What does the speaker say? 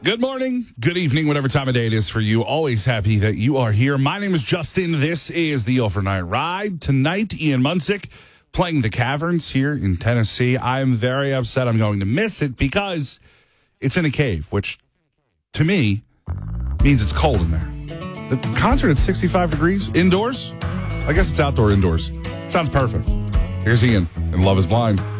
Good morning, good evening, whatever time of day it is for you. Always happy that you are here. My name is Justin. This is the Overnight Ride. Tonight, Ian Munsick playing the Caverns here in Tennessee. I'm very upset I'm going to miss it because it's in a cave, which to me means it's cold in there. The concert at 65 degrees indoors? I guess it's outdoor indoors. Sounds perfect. Here's Ian and Love is Blind.